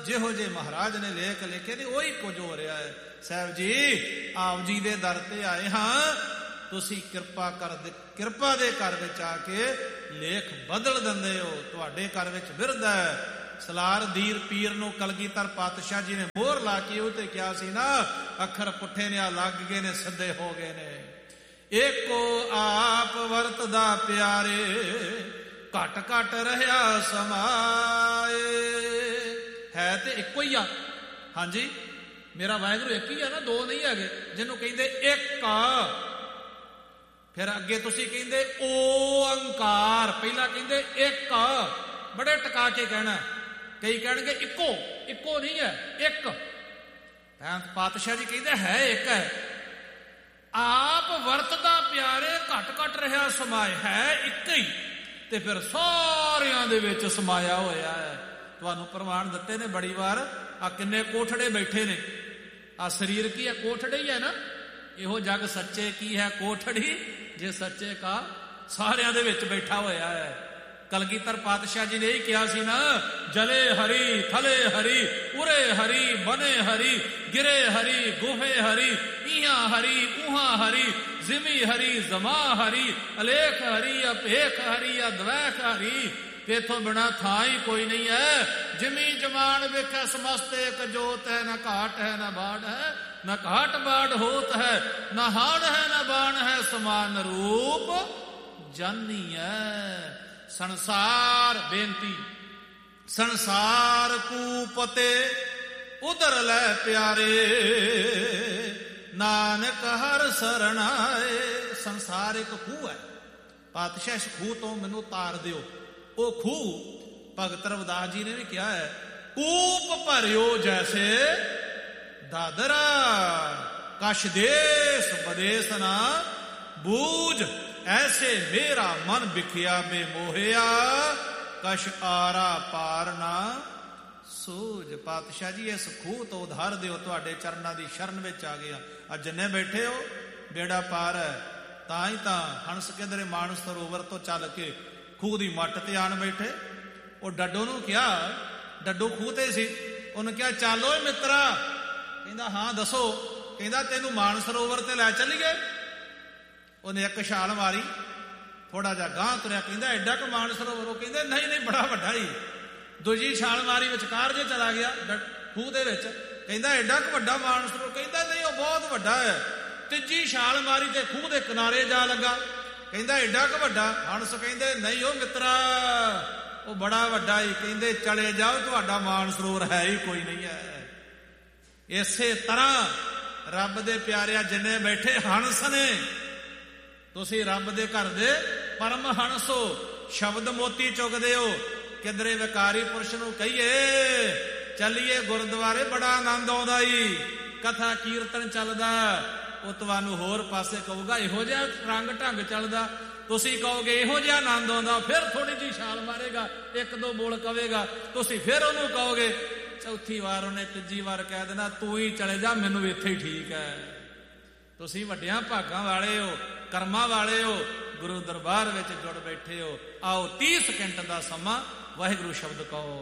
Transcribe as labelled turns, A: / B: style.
A: ਜਿਹੋ ਜਿਹੇ ਮਹਾਰਾਜ ਨੇ ਲੇਖ ਲਿਖੇ ਨੇ ਉਹੀ ਕੁਝ ਹੋ ਰਿਹਾ ਹੈ। ਸਾਹਿਬ ਜੀ ਆਪ ਜੀ ਦੇ ਦਰ ਤੇ ਆਏ ਹਾਂ, ਤੁਸੀਂ ਕਿਰਪਾ ਦੇ ਘਰ ਵਿੱਚ ਆ ਕੇ ਲੇਖ ਬਦਲ ਦਿੰਦੇ ਹੋ। ਤੁਹਾਡੇ ਘਰ ਵਿੱਚ ਬਿਰਧ ਹੈ। ਸਲਾਰ ਦੀਰ ਪੀਰ ਨੂੰ ਕਲਗੀਧਰ ਪਾਤਸ਼ਾਹ ਜੀ ਨੇ ਮੋਹਰ ਲਾ ਕੇ ਉਹ ਤੇ ਕਿਹਾ ਸੀ ਨਾ, ਅੱਖਰ ਪੁੱਠੇ ਨੇ ਆ ਲੱਗ ਗਏ ਨੇ, ਸਿੱਧੇ ਹੋ ਗਏ ਨੇ। ਏਕੋ ਆਪ ਵਰਤਦਾ ਪਿਆਰੇ, ਘਟ ਘਟ ਰਹਿਆ ਸਮਾਏ। ਹੈ ਤੇ ਇੱਕੋ ਹੀ ਆ। ਹਾਂਜੀ ਮੇਰਾ ਵਾਹਿਗੁਰੂ ਇੱਕ ਹੀ ਆ ਨਾ, ਦੋ ਨਹੀਂ ਹੈਗੇ। ਜਿਹਨੂੰ ਕਹਿੰਦੇ ਇੱਕ, ਫਿਰ ਅੱਗੇ ਤੁਸੀਂ ਕਹਿੰਦੇ ਓੰਕਾਰ, ਪਹਿਲਾਂ ਕਹਿੰਦੇ ਇੱਕ, ਬੜੇ ਟਕਾ ਕੇ ਕਹਿਣਾ। ਕਈ ਕਹਿਣਗੇ ਇੱਕੋ, ਇੱਕੋ ਨਹੀਂ ਹੈ, ਇੱਕ। ਪਾਤਸ਼ਾਹ ਜੀ ਕਹਿੰਦੇ ਹੈ ਇੱਕ ਹੈ। ਆਪ ਵਰਤਦਾ ਪਿਆਰੇ, ਘਟ ਘਟ ਰਿਹਾ ਸਮਾਏ। ਹੈ ਇੱਕ ਹੀ ਤੇ ਫਿਰ ਸਾਰਿਆਂ ਦੇ ਵਿੱਚ ਸਮਾਇਆ ਹੋਇਆ ਹੈ। ਤੁਹਾਨੂੰ ਪ੍ਰਮਾਣ ਦਿੱਤੇ ਨੇ ਬੜੀ ਵਾਰ। ਆ ਕਿੰਨੇ ਕੋਠੜੇ ਬੈਠੇ ਨੇ। ਆ ਸਰੀਰ ਕੀ ਹੈ? ਕੋਠੜੀ ਹੈ ਨਾ। ਇਹੋ ਜਗ ਸੱਚੇ ਕੀ ਹੈ? ਕੋਠੜੀ ਜੇ ਸੱਚੇ ਕਾ। ਸਾਰਿਆਂ ਦੇ ਵਿੱਚ ਬੈਠਾ ਹੋਇਆ ਹੈ। ਕਲਗੀਧਰ ਪਾਤਸ਼ਾਹ ਜੀ ਨੇ ਇਹ ਕਿਹਾ ਸੀ ਨਾ, ਜਲੇ ਹਰੀ ਥਲੇ ਹਰੀ, ਉਰੇ ਹਰੀ ਬਨੇ ਹਰੀ, ਗਿਰੇ ਹਰੀ ਗੁਫੇ ਹਰੀ, ਇਹਾਂ ਹਰੀ ਉਹਾਂ ਹਰੀ, ਜ਼ਿਮੀ ਹਰੀ ਜ਼ਮਾ ਹਰੀ, ਅਲੇਖ ਹਰੀ ਅਭੇਖ ਹਰੀ ਅਦਵੈਖ ਹਰੀ। ਇਥੋਂ ਬਿਨਾ ਥਾਂ ਹੀ ਕੋਈ ਨਹੀਂ ਹੈ। ਜਿਮੀ ਜਮਾਨ ਵੇਖੈ ਸਮਸਤ ਏਕ ਜੋਤ ਹੈ, ਨਾ ਘਾਟ ਹੈ ਨਾ ਬਾੜ ਹੈ, ਨਾ ਘਾਟ ਬਾੜ ਹੋਤ ਹੈ, ਨਾ ਹਾੜ ਹੈ ਨਾ ਬਾਣ ਹੈ, ਸਮਾਨ ਰੂਪ ਜਾਨੀ ਹੈ। ਸੰਸਾਰ ਬੇਨਤੀ, ਸੰਸਾਰ ਕੂਪਤੇ ਉਧਰ ਲੈ ਪਿਆਰੇ, ਨਾਨਕ ਹਰ ਸਰਣ ਆਏ। ਸੰਸਾਰ ਇੱਕ ਖੂਹ ਹੈ। ਪਾਤਸ਼ਾਹ ਇਸ ਖੂਹ ਤੋਂ ਮੈਨੂੰ ਤਾਰ ਦਿਓ। ਉਹ ਖੂਹ ਭਗਤ ਰਵਿਦਾਸ ਜੀ ਨੇ ਵੀ ਕਿਹਾ ਹੈ, ਕੂਪ ਭਰਿਓ ਜੈਸੇ ਦਾਦਰਾ, ਕਛ ਦੇਸ ਬਦੇਸ ਨਾ ਬੂਝ, ਐਸੇ ਮੇਰਾ ਮਨ ਵਿਖਿਆ ਬੇ ਮੋਹਿਆ, ਕਛ ਆਰਾ ਪਾਰ ਨਾ ਸੂਝ। ਪਾਤਸ਼ਾਹ ਜੀ ਇਸ ਖੂਹ ਤੋਂ ਉਧਾਰ ਦਿਓ, ਤੁਹਾਡੇ ਚਰਨਾਂ ਦੀ ਸ਼ਰਨ ਵਿੱਚ ਆ ਗਿਆ। ਅੱਜ ਜਿੰਨੇ ਬੈਠੇ ਹੋ ਬੇੜਾ ਪਾਰ ਹੈ। ਤਾਂ ਹੀ ਤਾਂ ਹੰਸ ਕਿਧਰੇ ਮਾਨਸ ਸਰੋਵਰ ਤੋਂ ਚੱਲ ਕੇ ਖੂਹ ਦੀ ਮੱਟ ਤੇ ਆਣ ਬੈਠੇ। ਉਹ ਡੱਡੋ ਨੂੰ ਕਿਹਾ, ਡੱਡੋ ਖੂਹ ਤੇ ਸੀ, ਉਹਨੂੰ ਕਿਹਾ ਚੱਲ ਓਏ ਮਿੱਤਰਾ। ਕਹਿੰਦਾ ਹਾਂ ਦੱਸੋ। ਕਹਿੰਦਾ ਤੈਨੂੰ ਮਾਨਸ ਸਰੋਵਰ ਤੇ ਲੈ ਚੱਲੀਏ। ਉਹਨੇ ਇੱਕ ਛਾਲ ਮਾਰੀ, ਥੋੜਾ ਜਿਹਾ ਗਾਂਹ ਤੁਰਿਆ। ਕਹਿੰਦਾ ਐਡਾ ਕੁ ਮਾਨਸ ਸਰੋਵਰ? ਉਹ ਕਹਿੰਦੇ ਨਹੀਂ ਨਹੀਂ ਬੜਾ ਵੱਡਾ ਹੀ। ਦੂਜੀ ਛਾਲ ਮਾਰੀ, ਵਿਚਕਾਰ ਜੇ ਚਲਾ ਗਿਆ ਖੂਹ ਦੇ ਵਿੱਚ। ਕਹਿੰਦਾ ਐਡਾ ਕੁ ਵੱਡਾ ਮਾਨਸ ਸਰੋਵਰ? ਕਹਿੰਦਾ ਨਹੀਂ ਉਹ ਬਹੁਤ ਵੱਡਾ ਹੈ। ਤੀਜੀ ਛਾਲ ਮਾਰੀ ਤੇ ਖੂਹ ਦੇ ਕਿਨਾਰੇ ਜਾ ਲੱਗਾ। ਕਹਿੰਦਾ ਐਡਾ ਕੁ ਵੱਡਾ? ਹੰਸ ਕਹਿੰਦੇ ਨਹੀਂ ਉਹ ਮਿੱਤਰਾ, ਉਹ ਬੜਾ ਵੱਡਾ ਹੀ। ਕਹਿੰਦੇ ਚਲੇ ਜਾਓ, ਤੁਹਾਡਾ ਮਾਨ ਸਰੋਵਰ ਹੈ ਹੀ ਕੋਈ ਨਹੀਂ ਹੈ। ਇਸੇ ਤਰ੍ਹਾਂ ਰੱਬ ਦੇ ਪਿਆਰਿਆ ਜਿੰਨੇ ਬੈਠੇ ਹੰਸ ਨੇ, ਤੁਸੀਂ ਰੱਬ ਦੇ ਘਰ ਦੇ ਪਰਮ ਹੰਸ ਹੋ। ਸ਼ਬਦ ਮੋਤੀ ਚੁਗਦੇ ਹੋ। ਕਿਧਰੇ ਵਿਕਾਰੀ ਪੁਰਸ਼ ਨੂੰ ਕਹੀਏ ਚੱਲੀਏ ਗੁਰਦੁਆਰੇ, ਬੜਾ ਆਨੰਦ ਆਉਂਦਾ ਈ, ਕਥਾ ਕੀਰਤਨ ਚੱਲਦਾ, ਉਹ ਤੁਹਾਨੂੰ ਹੋਰ ਪਾਸੇ ਕਹੂਗਾ ਇਹੋ ਜਿਹਾ ਰੰਗ ਢੰਗ ਚੱਲਦਾ। ਤੁਸੀਂ ਕਹੋਗੇ ਇਹੋ ਜਿਹਾ ਆਨੰਦ ਆਉਂਦਾ, ਫਿਰ ਥੋੜੀ ਜਿਹੀ ਛਾਲ ਮਾਰੇਗਾ, ਇੱਕ ਦੋ ਬੋਲ ਕਵੇਗਾ, ਤੁਸੀਂ ਫਿਰ ਉਹਨੂੰ ਕਹੋਗੇ। ਚੌਥੀ ਵਾਰ ਉਹਨੇ, ਤੀਜੀ ਵਾਰ ਕਹਿ ਦੇਣਾ ਤੂੰ ਹੀ ਚਲੇ ਜਾ, ਮੈਨੂੰ ਇੱਥੇ ਹੀ ਠੀਕ ਹੈ। ਤੁਸੀਂ ਵੱਡਿਆਂ ਭਾਗਾਂ ਵਾਲੇ ਹੋ, ਕਰਮਾਂ ਵਾਲੇ ਹੋ, ਗੁਰੂ ਦਰਬਾਰ ਵਿੱਚ ਜੁੜ ਬੈਠੇ ਹੋ। ਆਓ 30 ਸਕਿੰਟ ਦਾ ਸਮਾਂ ਵਾਹਿਗੁਰੂ ਸ਼ਬਦ ਕਹੋ।